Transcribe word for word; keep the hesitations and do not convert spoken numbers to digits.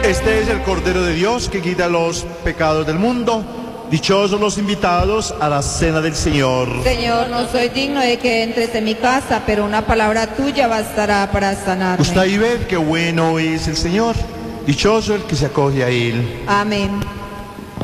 Este es el Cordero de Dios que quita los pecados del mundo. Dichosos los invitados a la cena del Señor. Señor, no soy digno de que entres en mi casa, pero una palabra tuya bastará para sanarme. Gustad y ved qué bueno es el Señor. Dichoso el que se acoge a Él. Amén.